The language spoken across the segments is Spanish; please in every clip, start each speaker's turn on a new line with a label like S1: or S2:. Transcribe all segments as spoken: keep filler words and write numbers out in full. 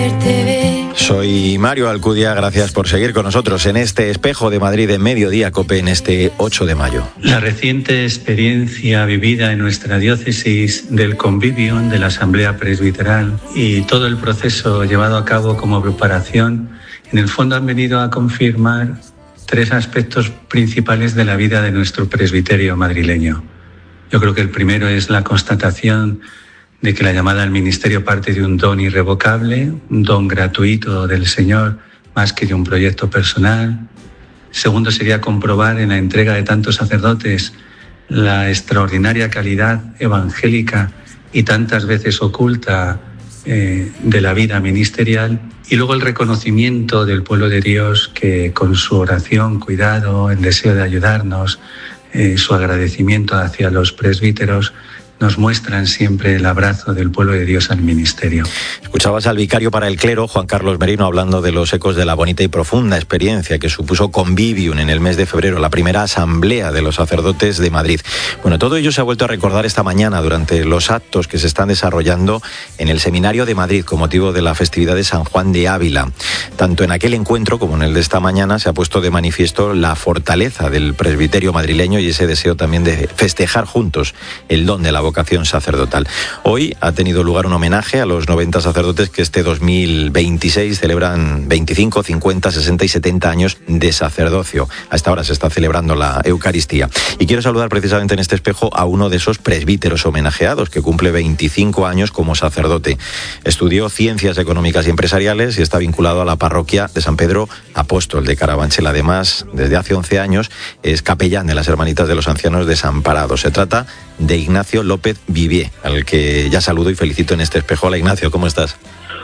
S1: Soy Mario Alcudia, gracias por seguir con nosotros en este Espejo de Madrid en Mediodía COPE en este ocho de mayo.
S2: La reciente experiencia vivida en nuestra diócesis del convivio de la Asamblea Presbiteral y todo el proceso llevado a cabo como preparación, en el fondo han venido a confirmar tres aspectos principales de la vida de nuestro presbiterio madrileño. Yo creo que el primero es la constatación de que la llamada al ministerio parte de un don irrevocable, un don gratuito del Señor, más que de un proyecto personal. Segundo sería comprobar en la entrega de tantos sacerdotes la extraordinaria calidad evangélica y tantas veces oculta eh, de la vida ministerial. Y luego el reconocimiento del pueblo de Dios que con su oración, cuidado, el deseo de ayudarnos, eh, su agradecimiento hacia los presbíteros, nos muestran siempre el abrazo del pueblo de Dios al ministerio.
S1: Escuchabas al vicario para el clero, Juan Carlos Merino, hablando de los ecos de la bonita y profunda experiencia que supuso Convivium en el mes de febrero, la primera asamblea de los sacerdotes de Madrid. Bueno, todo ello se ha vuelto a recordar esta mañana durante los actos que se están desarrollando en el Seminario de Madrid con motivo de la festividad de San Juan de Ávila. Tanto en aquel encuentro como en el de esta mañana se ha puesto de manifiesto la fortaleza del presbiterio madrileño y ese deseo también de festejar juntos el don de la vocación sacerdotal. Hoy ha tenido lugar un homenaje a los noventa sacerdotes que este dos mil veintiséis celebran veinticinco, cincuenta, sesenta y setenta años de sacerdocio. A esta hora se está celebrando la Eucaristía. Y quiero saludar precisamente en este espejo a uno de esos presbíteros homenajeados que cumple veinticinco años como sacerdote. Estudió Ciencias Económicas y Empresariales y está vinculado a la parroquia de San Pedro Apóstol de Carabanchel. Además, desde hace once años es capellán de las Hermanitas de los Ancianos Desamparados. Se trata de Ignacio López Vivier, al que ya saludo y felicito en este espejo. Hola Ignacio, ¿cómo estás?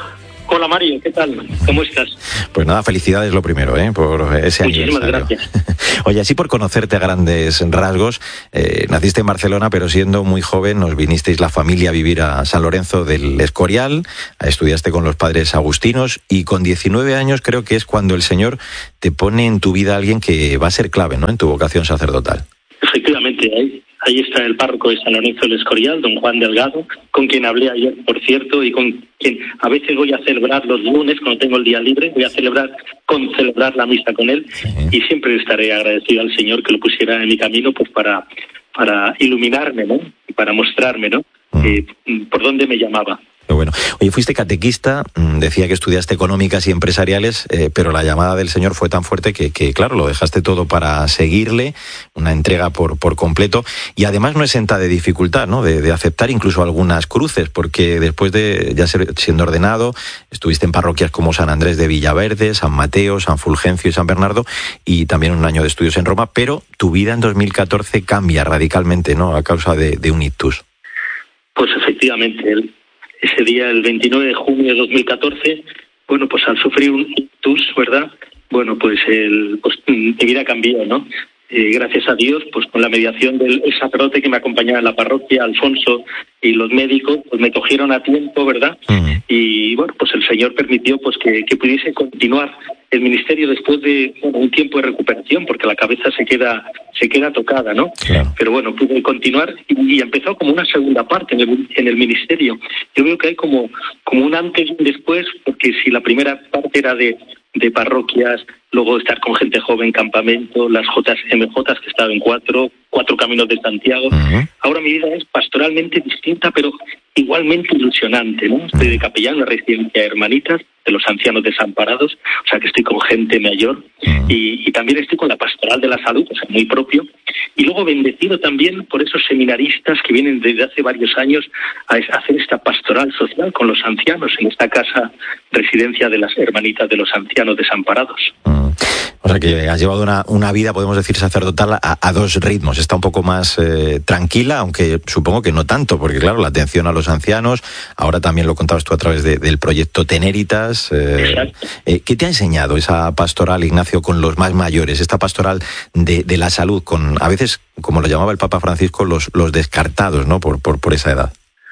S3: Hola Mario, ¿qué tal? ¿Cómo estás?
S1: Pues nada, felicidades lo primero, ¿eh? Por ese
S3: Muchísimas
S1: aniversario.
S3: gracias.
S1: Oye, así por conocerte a grandes rasgos, eh, naciste en Barcelona, pero siendo muy joven nos vinisteis la familia a vivir a San Lorenzo del Escorial, estudiaste con los padres agustinos y con diecinueve años creo que es cuando el Señor te pone en tu vida a alguien que va a ser clave, ¿no?, en tu vocación sacerdotal.
S3: Efectivamente, ahí, ahí está el párroco de San Lorenzo del Escorial, don Juan Delgado, con quien hablé ayer, por cierto, y con quien a veces voy a celebrar los lunes, cuando tengo el día libre, voy a celebrar, con celebrar la misa con él, sí. Y siempre estaré agradecido al Señor que lo pusiera en mi camino, pues para, para iluminarme, ¿no?, y para mostrarme, ¿no?, mm. eh, por dónde me llamaba.
S1: Bueno, oye, fuiste catequista, decía que estudiaste económicas y empresariales, eh, pero la llamada del Señor fue tan fuerte que, que, claro, lo dejaste todo para seguirle, una entrega por, por completo, y además no exenta de dificultad, ¿no?, de, de aceptar incluso algunas cruces, porque después de ya ser, siendo ordenado, estuviste en parroquias como San Andrés de Villaverde, San Mateo, San Fulgencio y San Bernardo, y también un año de estudios en Roma, pero tu vida en dos mil catorce cambia radicalmente, ¿no?, a causa de, de un ictus.
S3: Pues efectivamente, el ese día, el veintinueve de junio de dos mil catorce, bueno, pues al sufrir un ictus, ¿verdad?, bueno, pues, el, pues mi vida cambió, ¿no? Eh, gracias a Dios, pues con la mediación del sacerdote que me acompañaba en la parroquia, Alfonso, y los médicos, pues me cogieron a tiempo, ¿verdad? Uh-huh. Y bueno, pues el Señor permitió pues que, que pudiese continuar el ministerio después de bueno, un tiempo de recuperación, porque la cabeza se queda se queda tocada, ¿no? Claro. Pero bueno, pude continuar y, y empezó como una segunda parte en el, en el ministerio. Yo veo que hay como, como un antes y un después, porque si la primera parte era de, de parroquias, luego estar con gente joven, campamento, las J M J que he estado en cuatro, cuatro caminos de Santiago. Uh-huh. Ahora mi vida es pastoralmente distinta, pero igualmente ilusionante, ¿no? Estoy de capellán en una residencia de hermanitas de los ancianos desamparados, o sea que estoy con gente mayor, uh-huh. y, y también estoy con la pastoral de la salud, o sea, muy propio, y luego bendecido también por esos seminaristas que vienen desde hace varios años a hacer esta pastoral social con los ancianos en esta casa residencia de las hermanitas de los ancianos desamparados.
S1: Uh-huh. O sea que has llevado una, una vida, podemos decir, sacerdotal a, a dos ritmos. Está un poco más eh, tranquila, aunque supongo que no tanto, porque claro, la atención a los ancianos, ahora también lo contabas tú a través de, del proyecto Tenéritas. Eh, eh, ¿Qué te ha enseñado esa pastoral, Ignacio, con los más mayores? Esta pastoral de, de la salud, con a veces, como lo llamaba el Papa Francisco, los, los descartados, ¿no?, por, por, por esa edad.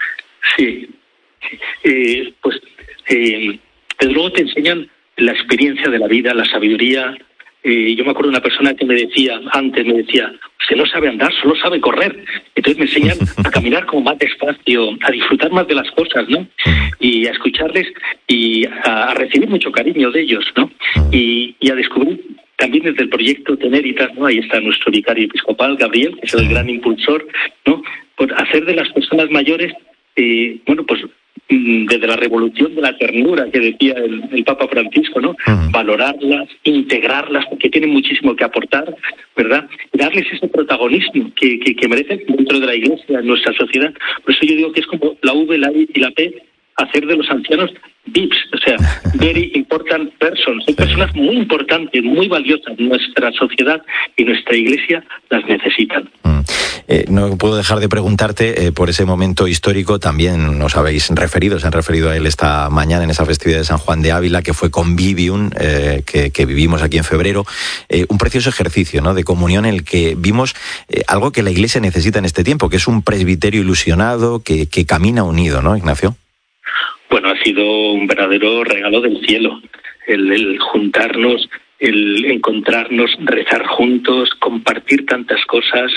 S3: Sí, sí. Eh, pues eh, desde luego te enseñan la experiencia de la vida, la sabiduría, Eh, yo me acuerdo de una persona que me decía, antes me decía, usted no sabe andar, solo sabe correr. Entonces me enseñan a caminar como más despacio, a disfrutar más de las cosas, ¿no? Y a escucharles y a, a recibir mucho cariño de ellos, ¿no? Y, y a descubrir también desde el proyecto Teneritas, ¿no? Ahí está nuestro vicario episcopal, Gabriel, que es el gran impulsor, ¿no? Por hacer de las personas mayores, eh, bueno, pues desde la revolución de la ternura que decía el, el Papa Francisco, ¿no? Uh-huh. Valorarlas, integrarlas, porque tienen muchísimo que aportar, ¿verdad? Darles ese protagonismo que, que, que merecen dentro de la Iglesia, en nuestra sociedad. Por eso yo digo que es como la V, la I y la P, hacer de los ancianos V I Ps, o sea, very important persons. Son personas muy importantes, muy valiosas. Nuestra sociedad y nuestra Iglesia las necesitan.
S1: Mm. Eh, no puedo dejar de preguntarte eh, por ese momento histórico. También os habéis referido, se han referido a él esta mañana en esa festividad de San Juan de Ávila, que fue Convivium, eh, que, que vivimos aquí en febrero. Eh, un precioso ejercicio, ¿no?, de comunión en el que vimos eh, algo que la Iglesia necesita en este tiempo, que es un presbiterio ilusionado, que, que camina unido, ¿no, Ignacio?
S3: Bueno, ha sido un verdadero regalo del cielo, el, el juntarnos, el encontrarnos, rezar juntos, compartir tantas cosas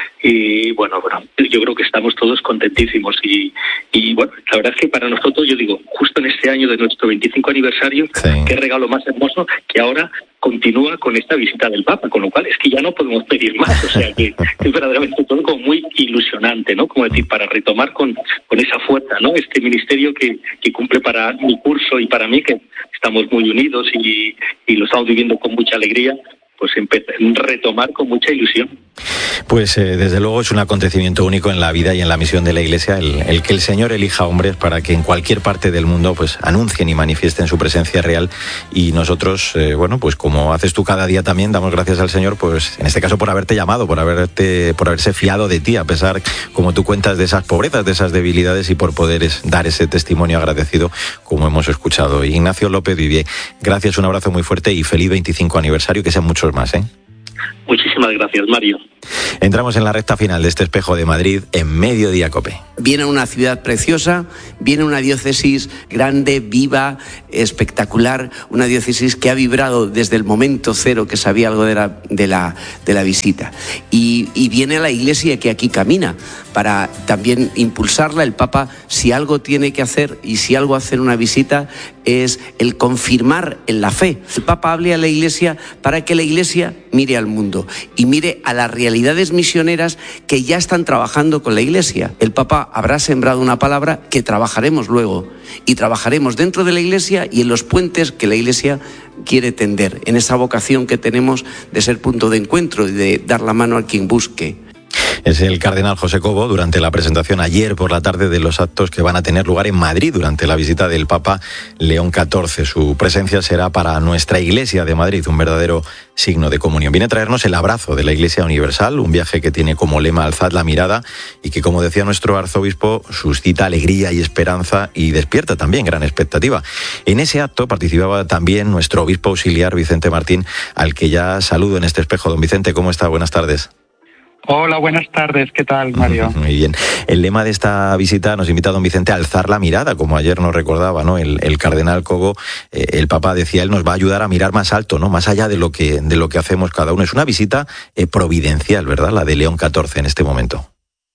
S3: y bueno, bueno, yo creo que estamos todos contentísimos y, y bueno, la verdad es que para nosotros, yo digo, justo en este año de nuestro veinticinco aniversario, sí, qué regalo más hermoso que ahora continúa con esta visita del Papa, con lo cual es que ya no podemos pedir más, o sea que es verdaderamente todo como muy ilusionante, ¿no? Como decir, para retomar con, con esa fuerza, ¿no? Este ministerio que, que cumple para mi curso y para mí, que estamos muy unidos y, y lo estamos viviendo con mucha alegría, pues empezar, retomar con mucha ilusión.
S1: Pues eh, desde luego es un acontecimiento único en la vida y en la misión de la Iglesia, el, el que el Señor elija hombres para que en cualquier parte del mundo pues anuncien y manifiesten su presencia real, y nosotros, eh, bueno, pues como haces tú cada día también, damos gracias al Señor, pues en este caso por haberte llamado, por haberte, por haberse fiado de ti, a pesar, como tú cuentas, de esas pobrezas, de esas debilidades, y por poder es, dar ese testimonio agradecido, como hemos escuchado. Ignacio López Vivier, gracias, un abrazo muy fuerte y feliz veinticinco aniversario, que sean muchos más, ¿eh?
S3: Muchísimas gracias, Mario.
S1: Entramos en la recta final de este Espejo de Madrid en Mediodía COPE.
S4: Viene una ciudad preciosa, viene una diócesis grande, viva, espectacular, una diócesis que ha vibrado desde el momento cero que sabía algo de la, de la, de la visita. Y, y viene la Iglesia que aquí camina para también impulsarla. El Papa, si algo tiene que hacer y si algo hace en una visita, es el confirmar en la fe. El Papa hable a la Iglesia para que la Iglesia mire al mundo y mire a las realidades misioneras que ya están trabajando con la Iglesia. El Papa habrá sembrado una palabra que trabajaremos luego, y trabajaremos dentro de la Iglesia y en los puentes que la Iglesia quiere tender, en esa vocación que tenemos de ser punto de encuentro y de dar la mano a quien busque.
S1: Es el cardenal José Cobo durante la presentación ayer por la tarde de los actos que van a tener lugar en Madrid durante la visita del Papa León catorce. Su presencia será para nuestra Iglesia de Madrid un verdadero signo de comunión. Viene a traernos el abrazo de la Iglesia Universal, un viaje que tiene como lema alzad la mirada y que, como decía nuestro arzobispo, suscita alegría y esperanza y despierta también gran expectativa. En ese acto participaba también nuestro obispo auxiliar Vicente Martín, al que ya saludo en este espejo. Don Vicente, ¿cómo está? Buenas tardes.
S5: Hola, buenas tardes. ¿Qué tal, Mario?
S1: Muy bien. El lema de esta visita nos invita a don Vicente a alzar la mirada, como ayer nos recordaba, ¿no? El, el cardenal Cobo, eh, el Papa decía, él nos va a ayudar a mirar más alto, ¿no? Más allá de lo que de lo que hacemos cada uno. Es una visita eh, providencial, ¿verdad? La de León catorce en este momento.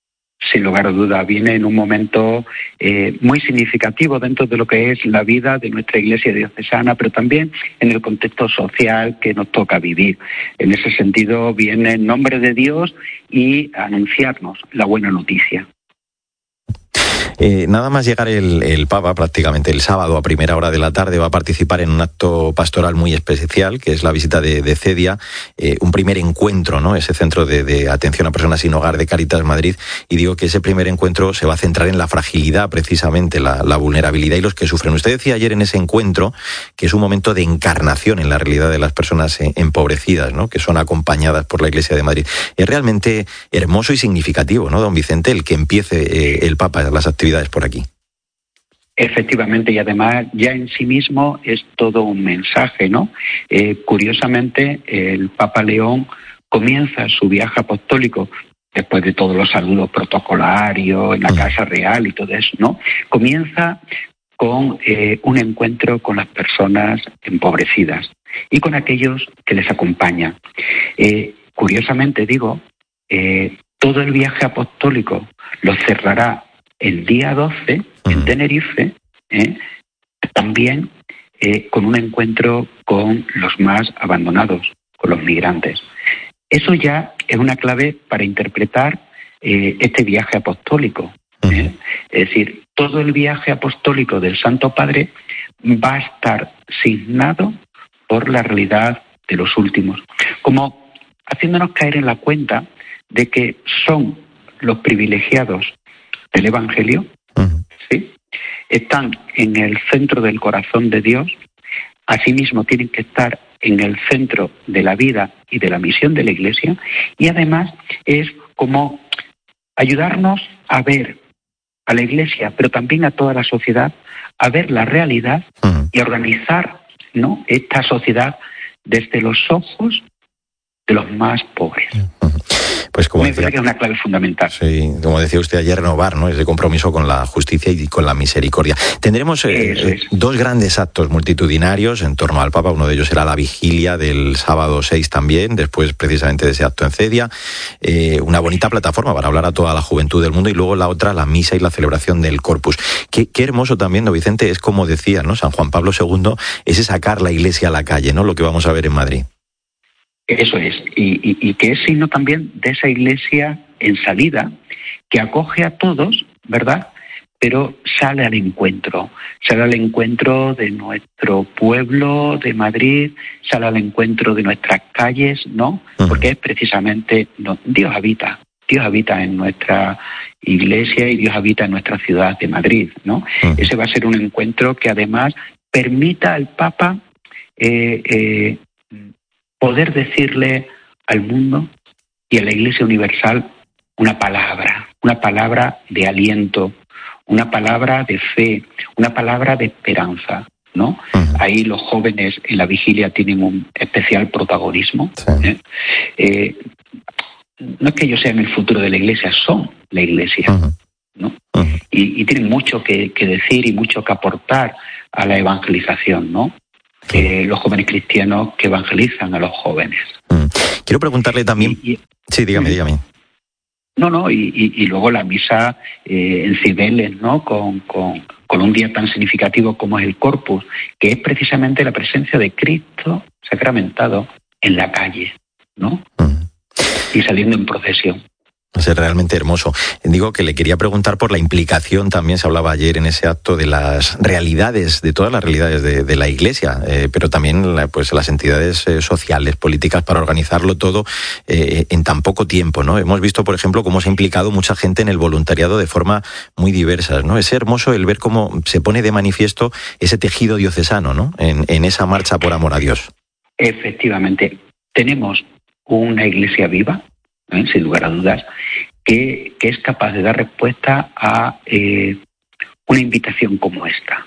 S5: Sin lugar a duda, viene en un momento eh, muy significativo dentro de lo que es la vida de nuestra Iglesia diocesana, pero también en el contexto social que nos toca vivir. En ese sentido, viene en nombre de Dios y a anunciarnos la buena noticia.
S1: Eh, nada más llegar el, el Papa, prácticamente el sábado a primera hora de la tarde, va a participar en un acto pastoral muy especial, que es la visita de, de Cedia, eh, un primer encuentro, ¿no? Ese centro de, de atención a personas sin hogar de Cáritas Madrid, y digo que ese primer encuentro se va a centrar en la fragilidad, precisamente, la, la vulnerabilidad y los que sufren. Usted decía ayer en ese encuentro que es un momento de encarnación en la realidad de las personas empobrecidas, ¿no? Que son acompañadas por la Iglesia de Madrid. Es realmente hermoso y significativo, ¿no, don Vicente, el que empiece eh, el Papa las actividades por aquí?
S5: Efectivamente, y además ya en sí mismo es todo un mensaje, ¿no? Eh, curiosamente, el Papa León comienza su viaje apostólico después de todos los saludos protocolarios en la Casa Real y todo eso, ¿no? Comienza con eh, un encuentro con las personas empobrecidas y con aquellos que les acompañan. Eh, curiosamente digo, eh, todo el viaje apostólico lo cerrará el día doce en Tenerife, eh, también eh, con un encuentro con los más abandonados, con los migrantes. Eso ya es una clave para interpretar eh, este viaje apostólico. ¿eh? Es decir, todo el viaje apostólico del Santo Padre va a estar signado por la realidad de los últimos, como haciéndonos caer en la cuenta de que son los privilegiados del Evangelio, uh-huh. ¿sí? Están en el centro del corazón de Dios, asimismo tienen que estar en el centro de la vida y de la misión de la Iglesia, y además es como ayudarnos a ver a la Iglesia, pero también a toda la sociedad, a ver la realidad uh-huh. y a organizar, ¿no?, esta sociedad desde los ojos de los más pobres. Uh-huh.
S1: Pues como
S5: Me
S1: decía,
S5: parece que es una clave fundamental.
S1: Sí, como decía usted ayer, renovar, ¿no?, ese compromiso con la justicia y con la misericordia. Tendremos eh, es. dos grandes actos multitudinarios en torno al Papa. Uno de ellos será la vigilia del sábado seis también, después precisamente de ese acto en Cedia. Eh, una bonita plataforma para hablar a toda la juventud del mundo, y luego la otra, la misa y la celebración del Corpus. Qué, qué hermoso también, don Vicente, es como decía, ¿no?, San Juan Pablo segundo, ese sacar la Iglesia a la calle, ¿no?, lo que vamos a ver en Madrid.
S5: Eso es, y, y, y que es signo también de esa Iglesia en salida, que acoge a todos, ¿verdad?, pero sale al encuentro, sale al encuentro de nuestro pueblo de Madrid, sale al encuentro de nuestras calles, ¿no?, uh-huh. porque es precisamente, no, Dios habita, Dios habita en nuestra Iglesia y Dios habita en nuestra ciudad de Madrid, ¿no? Uh-huh. Ese va a ser un encuentro que además permita al Papa eh, eh, poder decirle al mundo y a la Iglesia Universal una palabra, una palabra de aliento, una palabra de fe, una palabra de esperanza, ¿no? Uh-huh. Ahí los jóvenes en la vigilia tienen un especial protagonismo. Sí. ¿eh? Eh, no es que ellos sean el futuro de la Iglesia, son la Iglesia, uh-huh. ¿no? Uh-huh. Y, y tienen mucho que, que decir y mucho que aportar a la evangelización, ¿no? Eh, los jóvenes cristianos que evangelizan a los jóvenes.
S1: Mm. Quiero preguntarle también... Y, y, sí, dígame, dígame.
S5: No, no, y, y, y luego la misa eh, en Cibeles, ¿no?, con, con, con un día tan significativo como es el Corpus, que es precisamente la presencia de Cristo sacramentado en la calle, ¿no? Mm. Y saliendo en procesión.
S1: Es realmente hermoso. Digo que le quería preguntar por la implicación, también se hablaba ayer en ese acto, de las realidades, de todas las realidades de, de la Iglesia, eh, pero también pues las entidades eh, sociales, políticas, para organizarlo todo eh, en tan poco tiempo, ¿no? Hemos visto, por ejemplo, cómo se ha implicado mucha gente en el voluntariado de forma muy diversa, ¿no? Es hermoso el ver cómo se pone de manifiesto ese tejido diocesano, ¿no?, en, en esa marcha por amor a Dios.
S5: Efectivamente, tenemos una Iglesia viva, ¿eh?, sin lugar a dudas, que, que es capaz de dar respuesta a eh, una invitación como esta.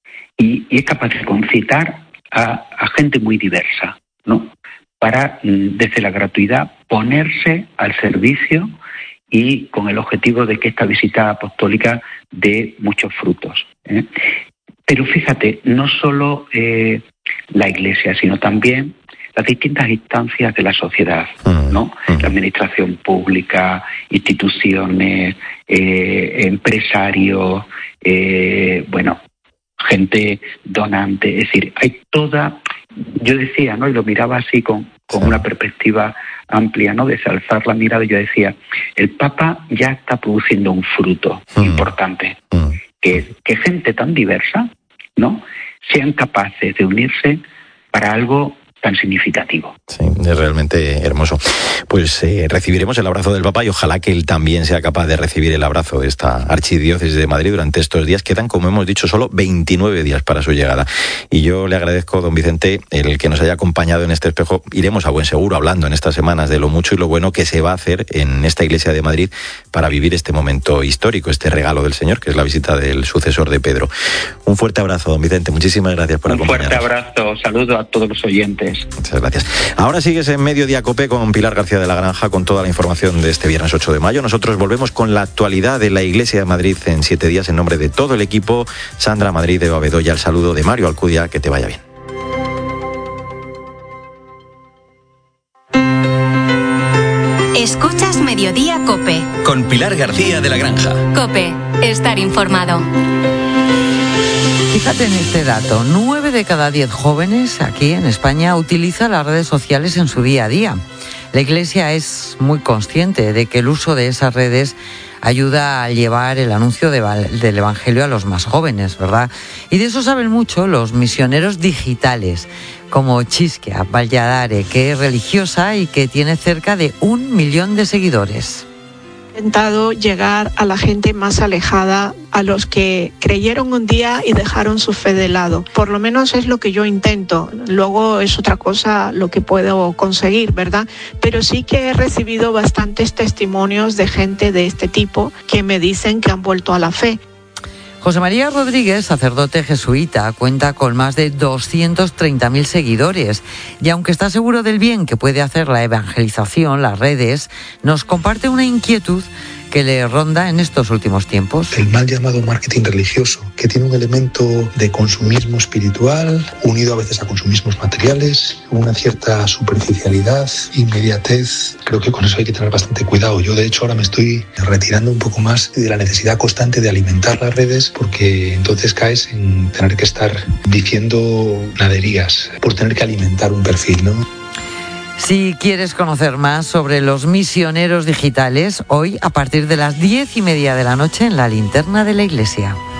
S5: Y, y es capaz de concitar a, a gente muy diversa, ¿no?, para, desde la gratuidad, ponerse al servicio y con el objetivo de que esta visita apostólica dé muchos frutos, ¿eh? Pero fíjate, no solo eh, la Iglesia, sino también las distintas instancias de la sociedad, ¿no? La administración pública, instituciones, eh, empresarios, eh, bueno, gente donante, es decir, hay toda, yo decía, ¿no?, y lo miraba así con, con una perspectiva amplia, ¿no?, de alzar la mirada, y yo decía, el Papa ya está produciendo un fruto mm. importante, mm. que, que gente tan diversa, ¿no?, sean capaces de unirse para algo tan significativo.
S1: Sí, es realmente hermoso. Pues eh, recibiremos el abrazo del Papa y ojalá que él también sea capaz de recibir el abrazo de esta archidiócesis de Madrid durante estos días. Quedan, como hemos dicho, solo veintinueve días para su llegada. Y yo le agradezco, don Vicente, el que nos haya acompañado en este espejo. Iremos a buen seguro hablando en estas semanas de lo mucho y lo bueno que se va a hacer en esta iglesia de Madrid para vivir este momento histórico, este regalo del Señor, que es la visita del sucesor de Pedro. Un fuerte abrazo, don Vicente. Muchísimas gracias por acompañarnos.
S5: Un fuerte abrazo. Saludo a todos los oyentes.
S1: Muchas gracias. Ahora sigues en Mediodía Cope con Pilar García de la Granja con toda la información de este viernes ocho de mayo. Nosotros volvemos con la actualidad de la Iglesia de Madrid en siete días en nombre de todo el equipo. Sandra Madrid, Eva Bedoya, el saludo de Mario Alcudia. Que te vaya bien.
S6: Escuchas Mediodía Cope.
S7: Con Pilar García de la Granja.
S6: Cope, estar informado.
S8: Fíjate en este dato, nueve de cada diez jóvenes aquí en España utilizan las redes sociales en su día a día. La Iglesia es muy consciente de que el uso de esas redes ayuda a llevar el anuncio de, del Evangelio a los más jóvenes, ¿verdad? Y de eso saben mucho los misioneros digitales, como Chisquia Valladares, que es religiosa y que tiene cerca de un millón de seguidores.
S9: He intentado llegar a la gente más alejada, a los que creyeron un día y dejaron su fe de lado. Por lo menos es lo que yo intento. Luego es otra cosa lo que puedo conseguir, ¿verdad? Pero sí que he recibido bastantes testimonios de gente de este tipo que me dicen que han vuelto a la fe.
S8: José María Rodríguez, sacerdote jesuita, cuenta con más de doscientos treinta mil seguidores y aunque está seguro del bien que puede hacer la evangelización, las redes, nos comparte una inquietud que le ronda en estos últimos tiempos.
S10: El mal llamado marketing religioso, que tiene un elemento de consumismo espiritual, unido a veces a consumismos materiales, una cierta superficialidad, inmediatez. Creo que con eso hay que tener bastante cuidado. Yo, de hecho, ahora me estoy retirando un poco más de la necesidad constante de alimentar las redes, porque entonces caes en tener que estar diciendo naderías por tener que alimentar un perfil, ¿no?
S8: Si quieres conocer más sobre los misioneros digitales, hoy a partir de las diez y media de la noche en la Linterna de la Iglesia.